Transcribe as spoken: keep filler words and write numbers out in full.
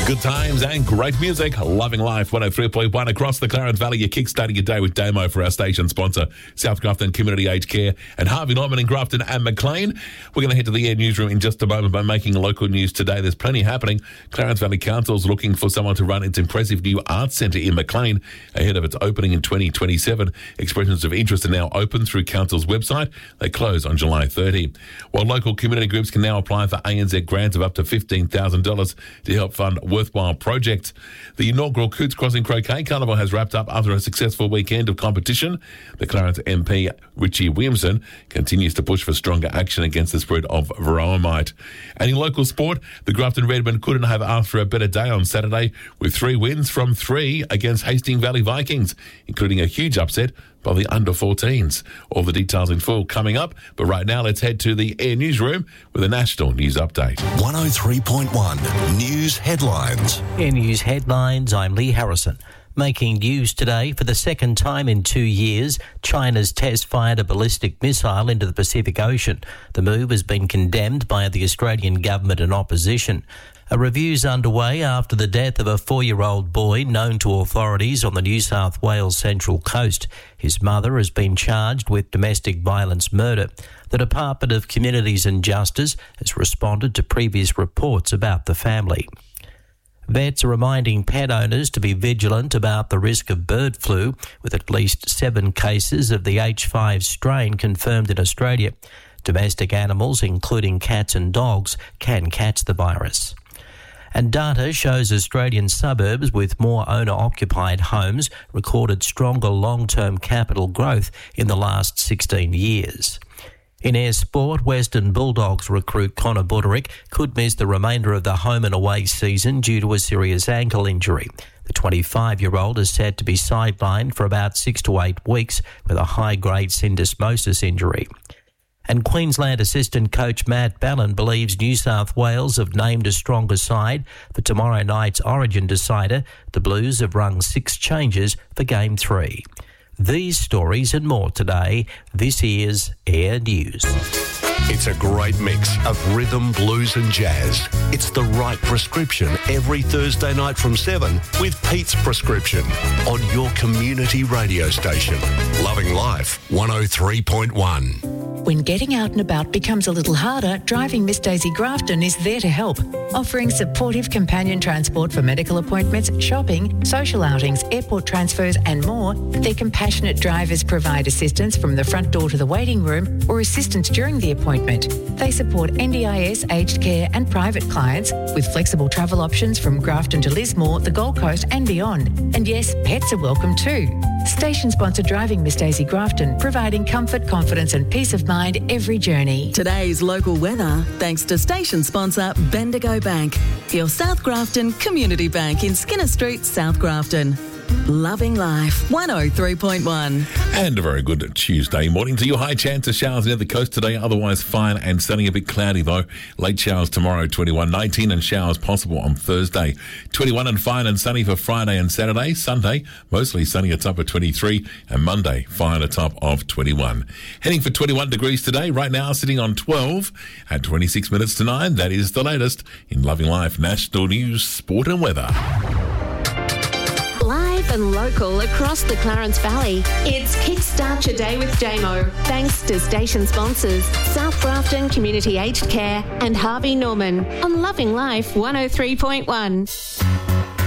Good times and great music. Loving Life one oh three point one across the Clarence Valley. You're kickstarting your day with Damo for our station sponsor, South Grafton Community Aged Care, and Harvey Norman in Grafton and Maclean. We're going to head to the Air Newsroom in just a moment by making local news today. There's plenty happening. Clarence Valley Council's looking for someone to run its impressive new arts centre in Maclean ahead of its opening in twenty twenty-seven. Expressions of interest are now open through Council's website. They close on July thirtieth. While local community groups can now apply for A N Z grants of up to fifteen thousand dollars to help fund worthwhile projects. The inaugural Coots Crossing Croquet Carnival has wrapped up after a successful weekend of competition. The Clarence M P, Richie Williamson, continues to push for stronger action against the spread of varroa mite. And in local sport, the Grafton Redmen couldn't have asked for a better day on Saturday with three wins from three against Hastings Valley Vikings, including a huge upset by the under fourteens. All the details in full coming up, but right now let's head to the Air Newsroom with a national news update. one oh three point one News Headlines. Air News Headlines, I'm Lee Harrison. Making news today for the second time in two years, China's test-fired a ballistic missile into the Pacific Ocean. The move has been condemned by the Australian government and opposition. A review's underway after the death of a four-year-old boy known to authorities on the New South Wales Central Coast. His mother has been charged with domestic violence murder. The Department of Communities and Justice has responded to previous reports about the family. Vets are reminding pet owners to be vigilant about the risk of bird flu, with at least seven cases of the H five strain confirmed in Australia. Domestic animals, including cats and dogs, can catch the virus. And data shows Australian suburbs with more owner-occupied homes recorded stronger long-term capital growth in the last sixteen years. In air sport, Western Bulldogs recruit Connor Buderick could miss the remainder of the home and away season due to a serious ankle injury. The twenty-five-year-old is said to be sidelined for about six to eight weeks with a high-grade syndesmosis injury. And Queensland assistant coach Matt Ballin believes New South Wales have named a stronger side for tomorrow night's Origin decider. The Blues have rung six changes for Game three. These stories and more today. This is Air News. It's a great mix of rhythm, blues and jazz. It's the right prescription every Thursday night from seven with Pete's Prescription on your community radio station. Loving Life one oh three point one. When getting out and about becomes a little harder, Driving Miss Daisy Grafton is there to help, offering supportive companion transport for medical appointments, shopping, social outings, airport transfers and more. Their compassionate drivers provide assistance from the front door to the waiting room or assistance during the appointment. They support N D I S, aged care and private clients with flexible travel options from Grafton to Lismore, the Gold Coast and beyond. And yes, pets are welcome too. Station sponsor Driving Miss Daisy Grafton, providing comfort, confidence and peace of mind every journey. Today's local weather, thanks to station sponsor Bendigo Bank, your South Grafton Community Bank in Skinner Street, South Grafton. Loving Life one oh three point one. And a very good Tuesday morning to you. High chance of showers near the coast today, otherwise fine and sunny. A bit cloudy though. Late showers tomorrow, twenty-one, nineteen, and showers possible on Thursday. twenty-one and fine and sunny for Friday and Saturday. Sunday, mostly sunny, a top of twenty-three, and Monday, fine, a top of twenty-one. Heading for twenty-one degrees today, right now sitting on twelve at twenty-six minutes to nine. That is the latest in Loving Life National News, Sport and Weather. Live and local across the Clarence Valley. It's Kickstart Your Day with Damo. Thanks to station sponsors South Grafton Community Aged Care and Harvey Norman on Loving Life one oh three point one.